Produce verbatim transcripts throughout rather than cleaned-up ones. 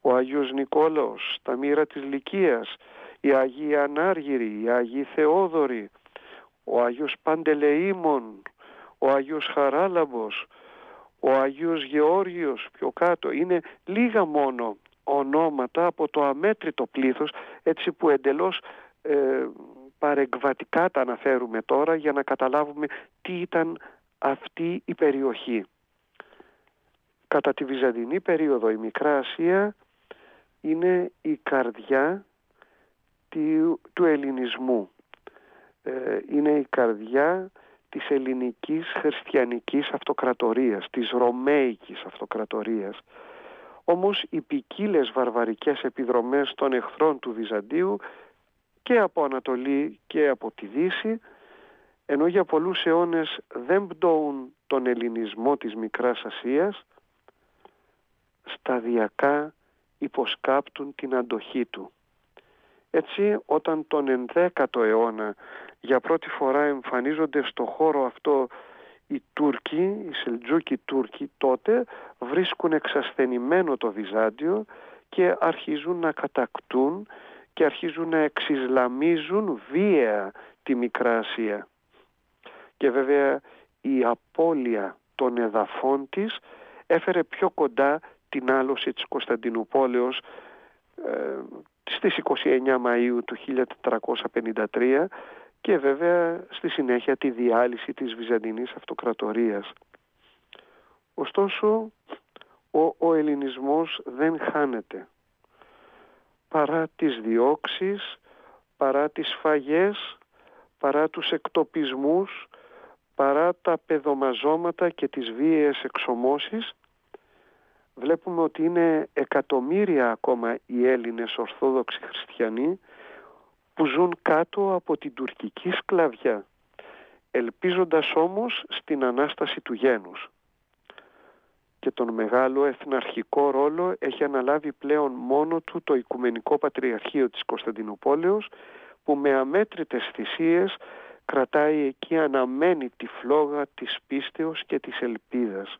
ο Άγιος Νικόλαος, τα Μοίρα της Λυκίας, οι Άγιοι Ανάργυροι, οι Άγιοι Θεόδωροι, ο Άγιος Παντελεήμων, ο Άγιος Χαράλαμπος, ο Άγιος Γεώργιος πιο κάτω. Είναι λίγα μόνο ονόματα από το αμέτρητο πλήθος, έτσι που εντελώς ε, παρεκβατικά τα αναφέρουμε τώρα για να καταλάβουμε τι ήταν αυτή η περιοχή. Κατά τη Βυζαντινή περίοδο η Μικρά Ασία είναι η καρδιά του, του ελληνισμού. Ε, είναι η καρδιά της ελληνικής χριστιανικής αυτοκρατορίας, της ρωμαϊκής αυτοκρατορίας. Όμως οι ποικίλες βαρβαρικές επιδρομές των εχθρών του Βυζαντίου και από Ανατολή και από τη Δύση, ενώ για πολλούς αιώνες δεν πτώουν τον ελληνισμό της Μικράς Ασίας, σταδιακά υποσκάπτουν την αντοχή του. Έτσι, όταν τον ενδέκατο αιώνα για πρώτη φορά εμφανίζονται στο χώρο αυτό οι Τούρκοι, οι Σελτζούκοι Τούρκοι, τότε βρίσκουν εξασθενημένο το Βυζάντιο και αρχίζουν να κατακτούν και αρχίζουν να εξισλαμίζουν βίαια τη Μικρά Ασία. Και βέβαια η απώλεια των εδαφών της έφερε πιο κοντά την άλωση της Κωνσταντινουπόλεως ε, στις είκοσι εννέα Μαΐου του χίλια τετρακόσια πενήντα τρία και βέβαια στη συνέχεια τη διάλυση της Βυζαντινής Αυτοκρατορίας. Ωστόσο, ο, ο ελληνισμός δεν χάνεται. Παρά τις διώξεις, παρά τις σφαγές, παρά τους εκτοπισμούς, παρά τα πεδομαζώματα και τις βίαιες εξομώσεις, βλέπουμε ότι είναι εκατομμύρια ακόμα οι Έλληνες Ορθόδοξοι Χριστιανοί που ζουν κάτω από την τουρκική σκλαβιά, ελπίζοντας όμως στην Ανάσταση του γένους. Και τον μεγάλο εθναρχικό ρόλο έχει αναλάβει πλέον μόνο του το Οικουμενικό Πατριαρχείο της Κωνσταντινουπόλεως, που με αμέτρητες θυσίες κρατάει εκεί αναμένη τη φλόγα της πίστεως και της ελπίδας.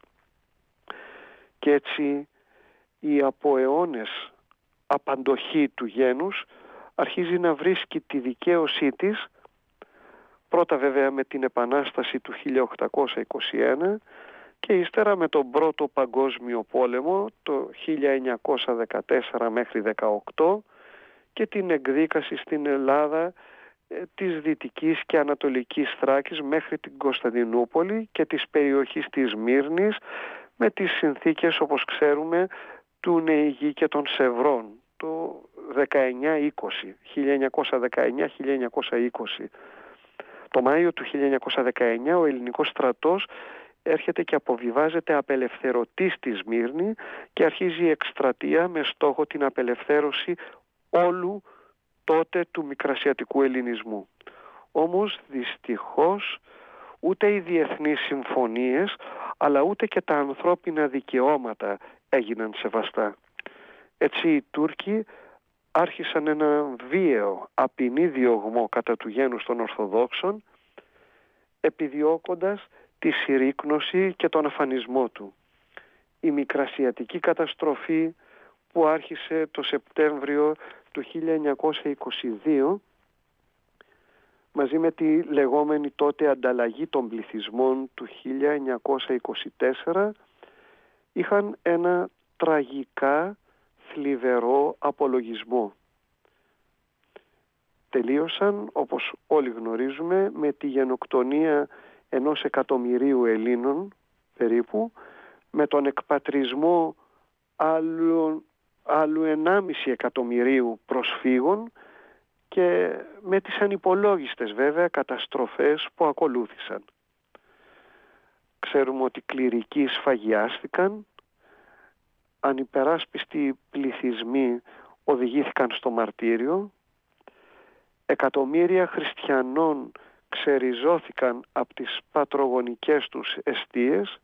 Και έτσι η από αιώνες απαντοχή του γένους αρχίζει να βρίσκει τη δικαίωσή της, πρώτα βέβαια με την Επανάσταση του χίλια οκτακόσια είκοσι ένα και ύστερα με τον Πρώτο Παγκόσμιο Πόλεμο το χίλια εννιακόσια δεκατέσσερα μέχρι δεκαοκτώ και την εκδίκαση στην Ελλάδα ε, της Δυτικής και Ανατολικής Θράκης μέχρι την Κωνσταντινούπολη και της περιοχής της Σμύρνης, με τις συνθήκες, όπως ξέρουμε, του Νεηγή και των Σευρών το δεκαεννιά είκοσι, χίλια εννιακόσια δεκαεννιά χίλια εννιακόσια είκοσι. Το Μάιο του χίλια εννιακόσια δεκαεννιά ο ελληνικός στρατός έρχεται και αποβιβάζεται απελευθερωτή στη Σμύρνη και αρχίζει η εκστρατεία με στόχο την απελευθέρωση όλου τότε του μικρασιατικού ελληνισμού. Όμως δυστυχώς ούτε οι διεθνείς συμφωνίες αλλά ούτε και τα ανθρώπινα δικαιώματα έγιναν σεβαστά. Έτσι οι Τούρκοι άρχισαν ένα βίαιο απεινή διωγμό κατά του γένους των Ορθοδόξων, επιδιώκοντας τη συρρίκνωση και τον αφανισμό του. Η μικρασιατική καταστροφή που άρχισε το Σεπτέμβριο του χίλια εννιακόσια είκοσι δύο μαζί με τη λεγόμενη τότε ανταλλαγή των πληθυσμών του χίλια εννιακόσια είκοσι τέσσερα είχαν ένα τραγικά θλιβερό απολογισμό. Τελείωσαν, όπως όλοι γνωρίζουμε, με τη γενοκτονία ενός εκατομμυρίου Ελλήνων περίπου, με τον εκπατρισμό άλλου, άλλου ενάμιση εκατομμυρίου προσφύγων και με τις ανυπολόγιστες βέβαια καταστροφές που ακολούθησαν. Ξέρουμε ότι κληρικοί σφαγιάστηκαν, ανυπεράσπιστοι πληθυσμοί οδηγήθηκαν στο μαρτύριο, εκατομμύρια χριστιανών ξεριζώθηκαν από τις πατρογονικές τους εστίες,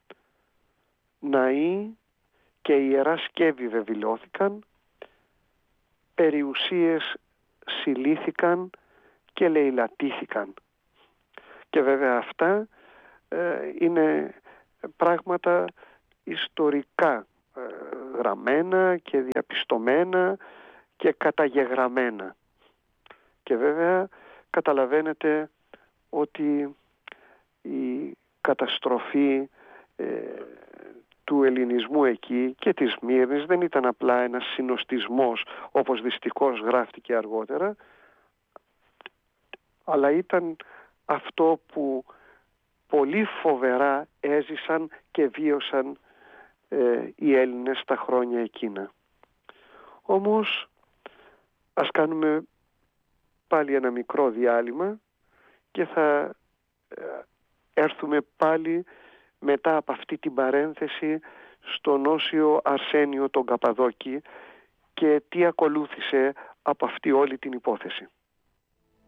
ναοί και ιερά σκεύη βεβηλώθηκαν, περιουσίες συλλήθηκαν και λαιλατήθηκαν. Και βέβαια αυτά ε, είναι πράγματα ιστορικά ε, γραμμένα και διαπιστωμένα και καταγεγραμμένα. Και βέβαια καταλαβαίνετε ότι η καταστροφή ε, του ελληνισμού εκεί και της Σμύρνης δεν ήταν απλά ένας συνοστισμός, όπως δυστυχώς γράφτηκε αργότερα, αλλά ήταν αυτό που πολύ φοβερά έζησαν και βίωσαν ε, οι Έλληνες τα χρόνια εκείνα. Όμως ας κάνουμε πάλι ένα μικρό διάλειμμα και θα ε, έρθουμε πάλι μετά από αυτή την παρένθεση στον Όσιο Αρσένιο τον Καπαδόκη και τι ακολούθησε από αυτή όλη την υπόθεση.